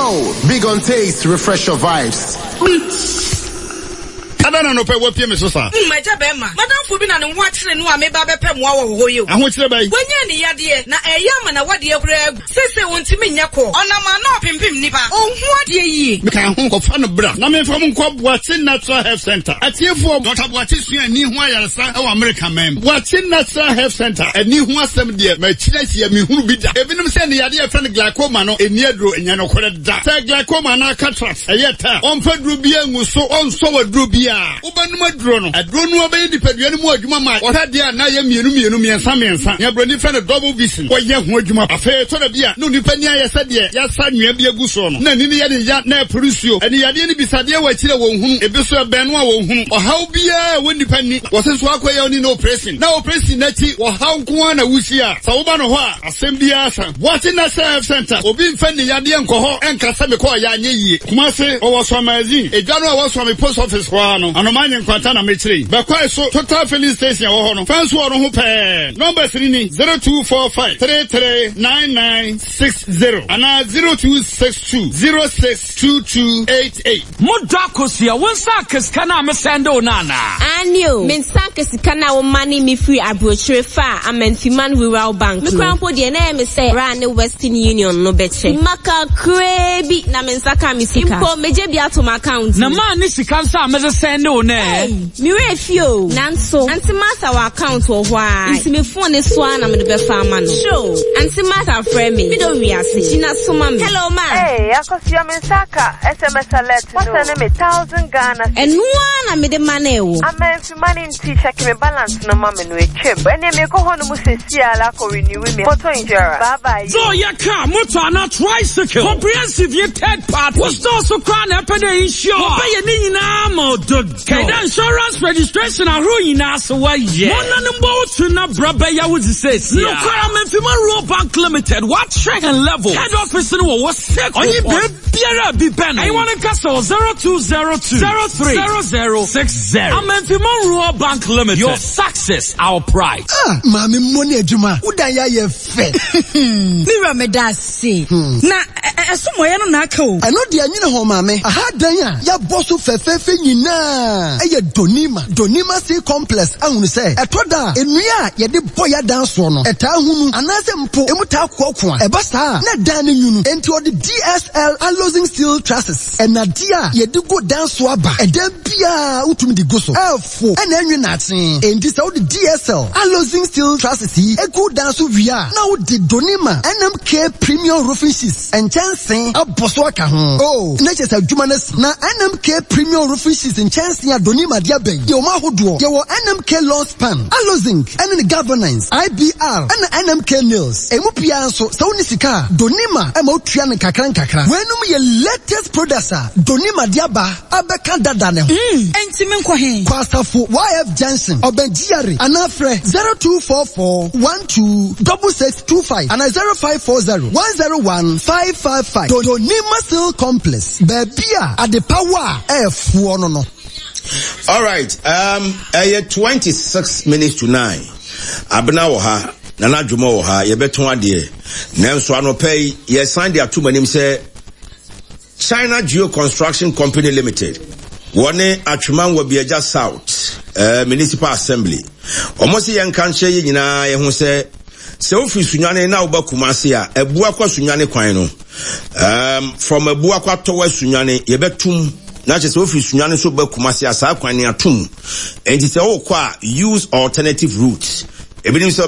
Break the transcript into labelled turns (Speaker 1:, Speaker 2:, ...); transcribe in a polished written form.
Speaker 1: Yo, big on taste, refresh your vibes.
Speaker 2: Adana no pe wo pie me so sa.
Speaker 3: Maja be ma. Madam fu bi na ne ho akire no a me ba be pem wa wo yo.
Speaker 2: Aho kire bai.
Speaker 3: Wanya ne yade na eyama na wade akura agu. Sese wontimi nya ko. Onama na opempem nipa. Onhu ade yi.
Speaker 2: Me kan ho ko fa no bra. Na me fa mo ko Boatin Natural Health Center. Atiefo Dr. Boatin sua ni ho ayaresa e wa America man. Boatin Natural Health Center. Eni ho asem de ma kire hia me hunu bi da. Ebinim se ne yade e fa ne glaucoma no eni aduro enya no kore da. Se glaucoma na cataract eyeta. Onfa duro bi angu so onso wa duro bi Ubanuma drono. A drono obey the Peduano Juma. What had there? Na ye mienu and some and some. Ya brony friend a double vision. Why ye Juma? A fair to the beer. No Nipania said ye. Ya son ye be a guson. No Nini yet ne Perusio. And ya didn't be Sadia Wachilla won a Bissell Benoit won. Or how be a windy penny was his walkway only no pressing. Now pressing Netty or how Kuana Wusia. Saubanoha. Assembly Asa. What in that self center? Or being friendly Yadian Coho and Casamiko Yanyi. Kumase or was from Mazin. A general was from a post office one. Anomani Quantana Metri. Bakwa so total filling station or fans who are on pay. Number 3 0245 339960 and 0262 062288.
Speaker 4: Mudakosia Wansakis Kana Masando Nana.
Speaker 5: Anyo Mensakis Kana o money me free abrochre fa Amenfiman Rural Bank. Me krampo de na me say Rane Western Union no beche. Maka krebi na mensaka misika. Impo meje bia to my account.
Speaker 4: Na man ni sikansa me send no ne.
Speaker 5: Mi refio. Nanso. Anti master wa account wo hwa. Nti me phone ne so na me de be fa ma no. Show. Anti master frame me. Me do wiase. China so ma me. Hello ma.
Speaker 6: Hey, akosia mensaka SMS alert. What's the name? 1,000 Ghana.
Speaker 5: Enu na me de mane wo.
Speaker 6: Amen money nti check me balance no ma me no etwem. Ene me ko hono mu sesi ala ko renew me. Motor insurance. Bye bye.
Speaker 4: So ya car, motor na tricycle. Comprehensive ye third party. What's also crown happen insure. Pay ye ni na mo do. Kaida insurance registration aru ina so wa ye. Mona number to na braba ya would say. No crime Mefima Rural Bank Limited. What track and level? Head office no was sick. Only biara bi ben. I want to castle 0202 030060. Mefima Rural Bank Limited. Your success, our pride.
Speaker 7: Mami money ejuma. Udaya ye fe.
Speaker 3: Mira me da si. Na esumo ye no na aka o.
Speaker 7: Eno de anyine ho mami. Aha dan ya bosso fefefe nyina. Eye Donima Sea Complex ahunu say. Etoda enua ye de boya dan so no. Eta hunu anase mpo emuta kwokwa. Eba saa na dan ne nyunu. Enti odi DSL Alloying Steel Trusses. Enadia ye de go dan so aba. Eda bia utumi di go so. Efo ena enwe na aten. Enti say odi DSL Alloying Steel Trusses yi ego dan so wia. Na odi Donima NMK Premium Roofing Sheets. Enchansen aboso aka ho. Oh, na chese adwuma na NMK Premium Roofing Sheets enchansen Donima dia ben. Ye ma hodo. Ye wo NMK Law Span, Allozing, and Governance, IBR, and NMK Nails. Emu pia so uni sika. Donima ema utua ne kakran. Wenum ye latest producer. Donima diaba abeka dada ne ho.
Speaker 3: Enti me nkwa hen.
Speaker 7: Pastor YF Johnson, Obenjiare, anafre 0244 126625 and 0540 101 555. Donima Steel Complex. Bebia at the power F no.
Speaker 8: All right. 26 minutes to 9. Abna woha, nana dwuma woha, ye beton ade. Nanso anopai, ye sign their two name say China Geo Construction Company Limited. One atwman wo Biaja South, Municipal Assembly. Almost yan kan hye ye nyina ye ho se ofi sunwane na oba Kumasi a ebu akwa sunwane kwan no. From ebu akwa towa sunwane ye betum na chese office nyane so ba Kumasi asa kwan ne atum enti se wo kwa use alternative routes ebinim so